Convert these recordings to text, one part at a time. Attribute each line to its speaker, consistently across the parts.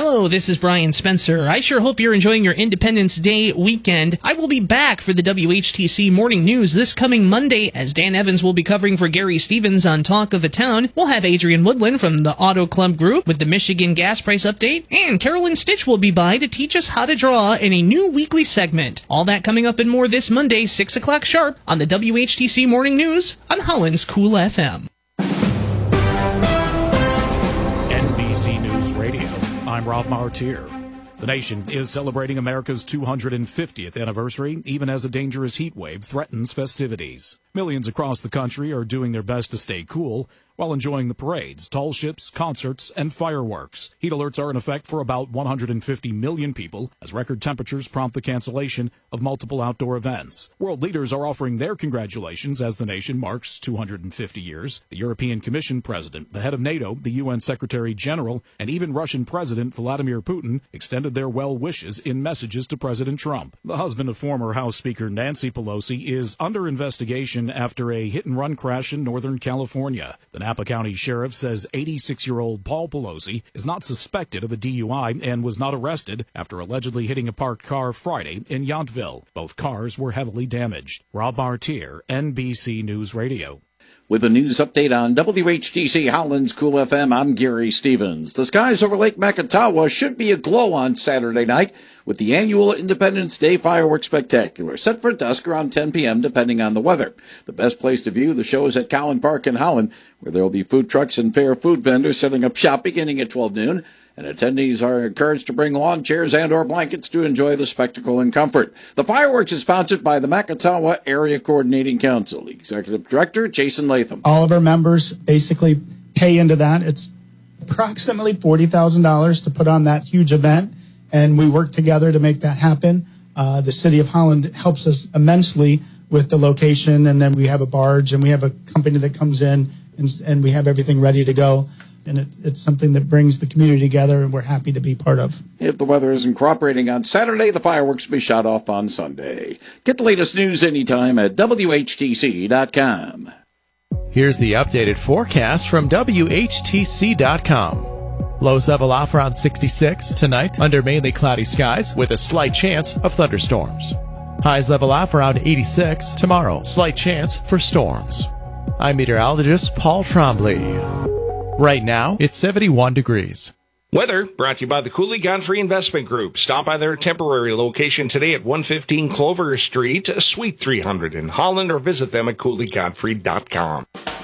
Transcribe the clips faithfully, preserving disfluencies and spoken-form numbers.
Speaker 1: Hello, this is Brian Spencer. I sure hope you're enjoying your Independence Day weekend. I will be back for the W H T C Morning News this coming Monday, as Dan Evans will be covering for Gary Stevens on Talk of the Town. We'll have Adrian Woodland from the Auto Club Group with the Michigan gas price update, and Carolyn Stitch will be by to teach us how to draw in a new weekly segment. All that coming up and more this Monday, six o'clock sharp, on the W H T C Morning News on Holland's Cool F M.
Speaker 2: N B C News Radio. I'm Rob Martier. The nation is celebrating America's two hundred fiftieth anniversary, even as a dangerous heat wave threatens festivities. Millions across the country are doing their best to stay cool while enjoying the parades, tall ships, concerts, and fireworks. Heat alerts are in effect for about one hundred fifty million people as record temperatures prompt the cancellation of multiple outdoor events. World leaders are offering their congratulations as the nation marks two hundred fifty years. The European Commission President, the head of NATO, the U N Secretary General, and even Russian President Vladimir Putin extended their well wishes in messages to President Trump. The husband of former House Speaker Nancy Pelosi is under investigation after a hit-and-run crash in Northern California. The Napa County Sheriff says eighty-six-year-old Paul Pelosi is not suspected of a D U I and was not arrested after allegedly hitting a parked car Friday in Yountville. Both cars were heavily damaged. Rob Martier, N B C News Radio.
Speaker 3: With a news update on W H T C Holland's Cool F M, I'm Gary Stevens. The skies over Lake Macatawa should be aglow on Saturday night with the annual Independence Day Fireworks Spectacular, set for dusk around ten p.m. depending on the weather. The best place to view the show is at Cowan Park in Holland, where there will be food trucks and fair food vendors setting up shop beginning at twelve noon. And attendees are encouraged to bring lawn chairs and or blankets to enjoy the spectacle in comfort. The fireworks is sponsored by the Macatawa Area Coordinating Council. Executive Director Jason Latham.
Speaker 4: All of our members basically pay into that. It's approximately forty thousand dollars to put on that huge event, and we work together to make that happen. Uh, the City of Holland helps us immensely with the location, and then we have a barge, and we have a company that comes in, and, and we have everything ready to go. And it, it's something that brings the community together, and we're happy to be part of.
Speaker 3: If the weather isn't cooperating on Saturday, the fireworks will be shot off on Sunday. Get the latest news anytime at W H T C dot com.
Speaker 5: Here's the updated forecast from W H T C dot com. Lows level off around sixty-six tonight under mainly cloudy skies with a slight chance of thunderstorms. Highs level off around eighty-six tomorrow, slight chance for storms. I'm meteorologist Paul Trombley. Right now, it's seventy-one degrees.
Speaker 6: Weather brought to you by the Cooley Godfrey Investment Group. Stop by their temporary location today at one fifteen Clover Street, Suite three hundred in Holland, or visit them at cooley godfrey dot com.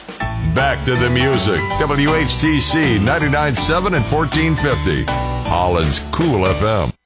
Speaker 7: Back to the music. W H T C ninety-nine point seven and fourteen fifty. Holland's Cool F M.